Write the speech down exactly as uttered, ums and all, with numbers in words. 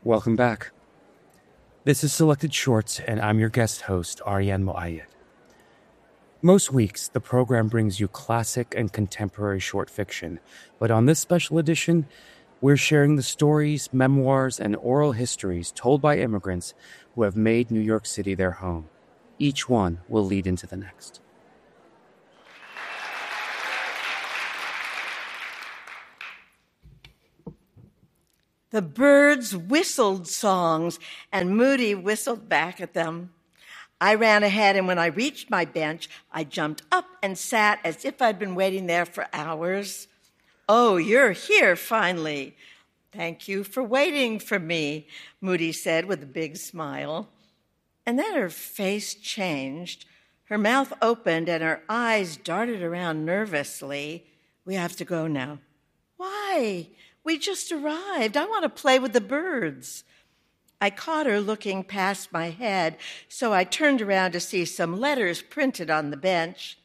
Welcome back. This is Selected Shorts, and I'm your guest host, Aryan Moayed. Most weeks, the program brings you classic and contemporary short fiction, but on this special edition, we're sharing the stories, memoirs, and oral histories told by immigrants who have made New York City their home. Each one will lead into the next. The birds whistled songs, and Moody whistled back at them. I ran ahead, and when I reached my bench, I jumped up and sat as if I'd been waiting there for hours. "Oh, you're here, finally." "Thank you for waiting for me," Moody said with a big smile. And then her face changed. Her mouth opened, and her eyes darted around nervously. "We have to go now." "Why? We just arrived. I want to play with the birds." I caught her looking past my head, so I turned around to see some letters printed on the bench.